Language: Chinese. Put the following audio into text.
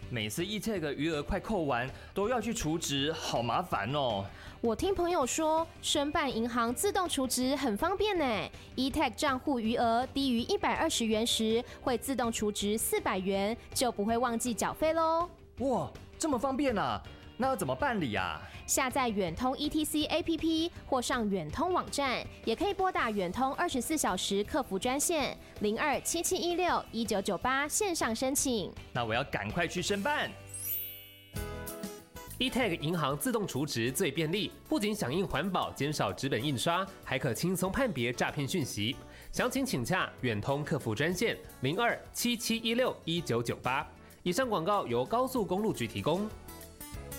每次 eTag 余额快扣完，都要去储值，好麻烦哦。 我听朋友说，申办银行自动储值很方便呢。eTag 账户余额低于120元时，会自动储值400元，就不会忘记缴费咯。 哇，这么方便啊！那要怎么办理啊？ 下载远通 ETC APP 或上远通网站，也可以拨打远通24小时客服专线0277161998线上申请。 那我要赶快去申办。 eTag 银行自动储值最便利，不仅响应环保，减少纸本印刷，还可轻松判别诈骗讯息。详情请洽远通客服专线0277161998。以上广告由高速公路局提供。